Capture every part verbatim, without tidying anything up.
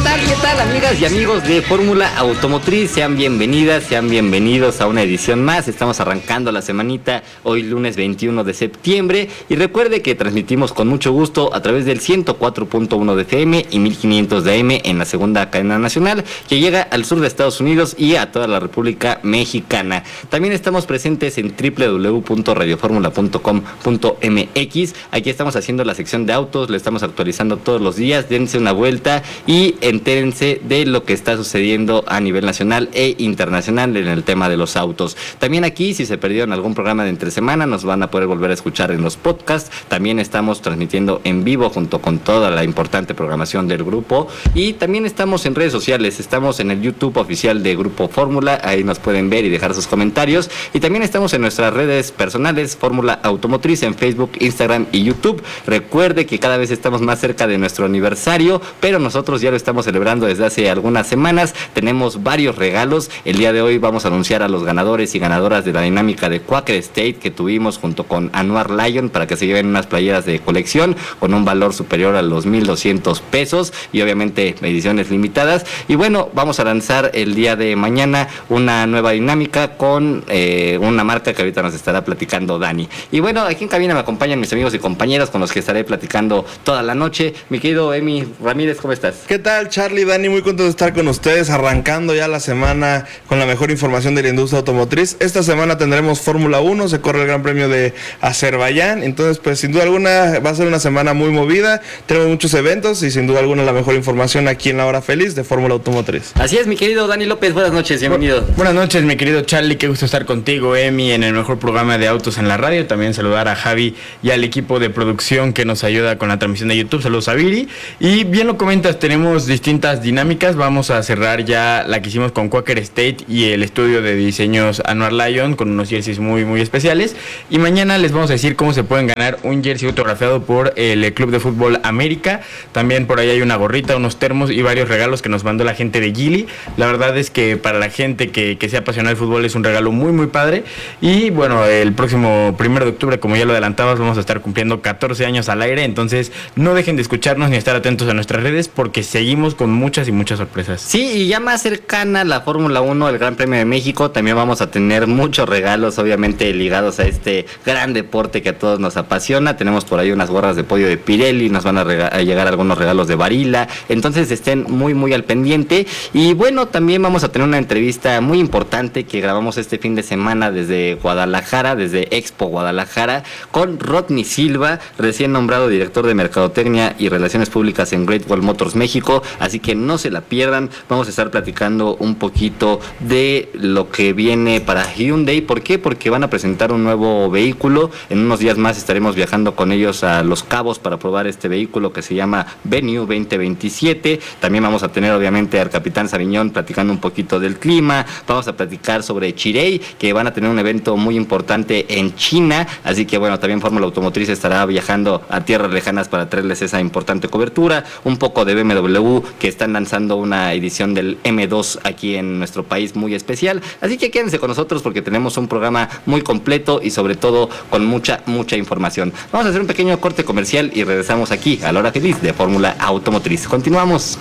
tal? ¿Qué tal, amigas y amigos de Fórmula Automotriz? Sean bienvenidas, sean bienvenidos a una edición más. Estamos arrancando la semanita hoy lunes veintiuno de septiembre y recuerde que transmitimos con mucho gusto a través del ciento cuatro punto uno de F M y mil quinientos de A M en la segunda cadena nacional que llega al sur de Estados Unidos y a toda la República Mexicana. También estamos presentes en doble u doble u doble u punto radio formula punto com punto m x. Aquí estamos haciendo la sección de autos, le estamos actualizando todos los días. Dense una vuelta y entérense de lo que está sucediendo a nivel nacional e internacional en el tema de los autos. También aquí, si se perdieron algún programa de entre semana, nos van a poder volver a escuchar en los podcasts. También estamos transmitiendo en vivo junto con toda la importante programación del grupo. Y también estamos en redes sociales, estamos en el YouTube oficial de Grupo Fórmula, ahí nos pueden ver y dejar sus comentarios. Y también estamos en nuestras redes personales, Fórmula Automotriz, en Facebook, Instagram y YouTube. Recuerde que cada vez estamos más cerca de nuestro aniversario, pero nosotros ya lo estamos celebrando desde hace algunas semanas. Tenemos varios regalos. El día de hoy vamos a anunciar a los ganadores y ganadoras de la dinámica de Quaker State que tuvimos junto con Anuar Lion para que se lleven unas playeras de colección con un valor superior a los mil doscientos pesos y obviamente ediciones limitadas. Y bueno, vamos a lanzar el día de mañana una nueva dinámica con eh, una marca que ahorita nos estará platicando Dani. Y bueno, aquí en cabina me acompañan mis amigos y compañeros con los que estaré platicando toda la noche. Mi querido Emi Ramírez, ¿cómo estás? ¿Qué tal, Charlie, Dani? Muy contento de estar con ustedes, arrancando ya la semana con la mejor información de la industria automotriz. Esta semana tendremos Fórmula uno, se corre el Gran Premio de Azerbaiyán, entonces pues sin duda alguna va a ser una semana muy movida, tenemos muchos eventos y sin duda alguna la mejor información aquí en la hora feliz de Fórmula Automotriz. Así es, mi querido Dani López, buenas noches, bienvenido. Bu- buenas noches, mi querido Charlie, qué gusto estar contigo, Emi, en el mejor programa de autos en la radio. También saludar a Javi y al equipo de producción que nos ayuda con la transmisión de YouTube. Saludos a Viri. Y bien lo comentas, tenemos distintas dinámicas. Vamos a cerrar ya la que hicimos con Quaker State y el estudio de diseños Anuar Lion con unos jerseys muy muy especiales. Y mañana les vamos a decir cómo se pueden ganar un jersey autografiado por el Club de Fútbol América. También por ahí hay una gorrita, unos termos y varios regalos que nos mandó la gente de Gili. La verdad es que para la gente que, que sea apasionada del fútbol es un regalo muy muy padre. Y bueno, el próximo primero de octubre, como ya lo adelantabas, vamos a estar cumpliendo catorce años al aire. Entonces no dejen de escucharnos ni estar atentos a nuestras redes porque seguimos con muchas y muchas sorpresas. Sí, y ya más cercana la Fórmula uno, el Gran Premio de México, también vamos a tener muchos regalos, obviamente ligados a este gran deporte que a todos nos apasiona. Tenemos por ahí unas gorras de podio de Pirelli, nos van a, rega- a llegar algunos regalos de Barilla, entonces estén muy muy al pendiente. Y bueno, también vamos a tener una entrevista muy importante que grabamos este fin de semana desde Guadalajara, desde Expo Guadalajara, con Rodney Silva, recién nombrado director de Mercadotecnia y Relaciones Públicas en Great Wall Motors México, así que no se la pierdan. Vamos a estar platicando un poquito de lo que viene para Hyundai. ¿Por qué? Porque van a presentar un nuevo vehículo. En unos días más estaremos viajando con ellos a Los Cabos para probar este vehículo que se llama Venue veinte veintisiete. También vamos a tener obviamente al capitán Sariñón platicando un poquito del clima. Vamos a platicar sobre Chery, que van a tener un evento muy importante en China, así que bueno, también Fórmula Automotriz estará viajando a tierras lejanas para traerles esa importante cobertura. Un poco de B M W, que están lanzando una edición del M dos aquí en nuestro país muy especial, así que quédense con nosotros porque tenemos un programa muy completo y sobre todo con mucha, mucha información. Vamos a hacer un pequeño corte comercial y regresamos aquí a la hora feliz de Fórmula Automotriz. Continuamos.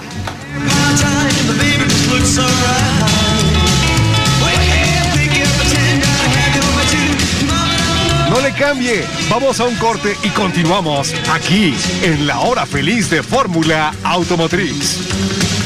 No le cambie, vamos a un corte y continuamos aquí en la hora feliz de Fórmula Automotriz.